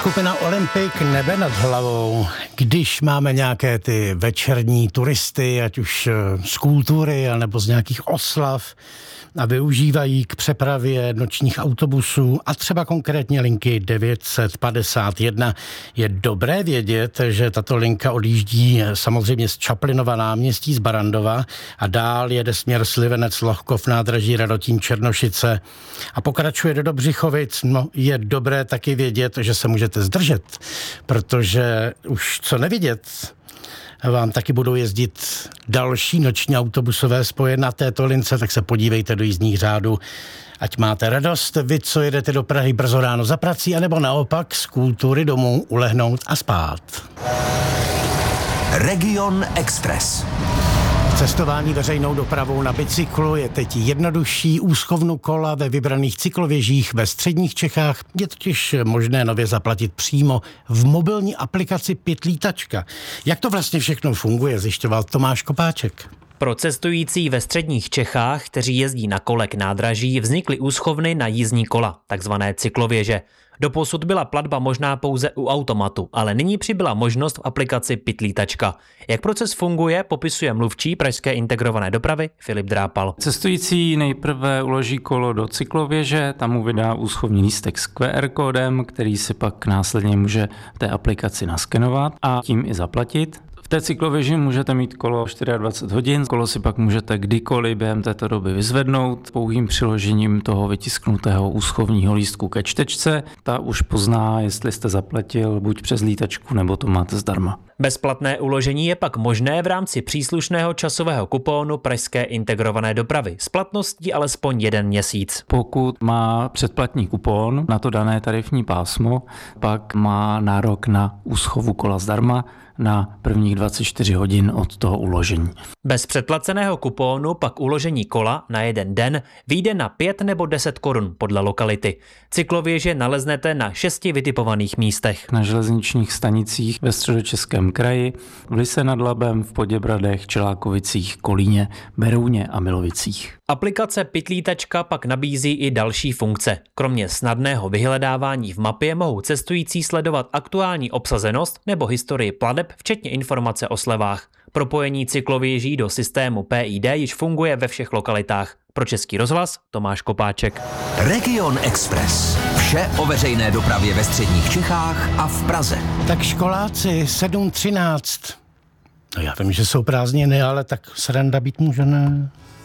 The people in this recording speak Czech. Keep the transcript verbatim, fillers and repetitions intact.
Skupina Olympik Nebe nad hlavou. Když máme nějaké ty večerní turisty, ať už z kultury, nebo z nějakých oslav, a využívají k přepravě nočních autobusů a třeba konkrétně linky devět set padesát jedna. Je dobré vědět, že tato linka odjíždí samozřejmě z Čaplinova náměstí z Barandova a dál jede směr Slivenec, Lohkov, nádraží Radotín, Černošice a pokračuje do Dobřichovic. No, je dobré taky vědět, že se můžete zdržet, protože už co nevidět, vám taky budou jezdit další noční autobusové spoje na této lince, tak se podívejte do jízdních řádů. Ať máte radost, vy, co jedete do Prahy brzo ráno za prací, anebo naopak z kultury domů ulehnout a spát. Region Express. Cestování veřejnou dopravou na bicyklu je teď jednodušší. Úschovnu kola ve vybraných cyklověžích ve středních Čechách je totiž možné nově zaplatit přímo v mobilní aplikaci Pytlítačka. Jak to vlastně všechno funguje, zjišťoval Tomáš Kopáček. Pro cestující ve středních Čechách, kteří jezdí na kole k nádraží, vznikly úschovny na jízdní kola, takzvané cyklověže. Doposud byla platba možná pouze u automatu, ale nyní přibyla možnost v aplikaci Pytlítačka. Jak proces funguje, popisuje mluvčí Pražské integrované dopravy Filip Drápal. Cestující nejprve uloží kolo do cyklověže, tam mu vydá úschovní lístek s Q R kódem, který si pak následně může v té aplikaci naskenovat a tím i zaplatit. V té cyklověži můžete mít kolo dvacet čtyři hodin, kolo si pak můžete kdykoliv během této doby vyzvednout pouhým přiložením toho vytisknutého úschovního lístku ke čtečce. Ta už pozná, jestli jste zaplatil buď přes lítačku, nebo to máte zdarma. Bezplatné uložení je pak možné v rámci příslušného časového kupónu Pražské integrované dopravy s platností alespoň jeden měsíc. Pokud má předplatný kupón na to dané tarifní pásmo, pak má nárok na úschovu kola zdarma na prvních dvacet čtyři hodin od toho uložení. Bez předplaceného kupónu pak uložení kola na jeden den vyjde na pět nebo deset korun podle lokality. Cyklověže naleznete na šesti vytipovaných místech. Na železničních stanicích ve Středočeském kraji, v Lise nad Labem, v Poděbradech, Čelákovicích, Kolíně, Berouně a Milovicích. Aplikace Pytlítačka pak nabízí i další funkce. Kromě snadného vyhledávání v mapě mohou cestující sledovat aktuální obsazenost nebo historii plateb, včetně informace o slevách. Propojení cyklověží do systému P I D již funguje ve všech lokalitách. Pro Český rozhlas Tomáš Kopáček. Region Express. Vše o veřejné dopravě ve středních Čechách a v Praze. Tak školáci sedm třináct. No já vím, že jsou prázdniny, ale tak sranda být může, ne?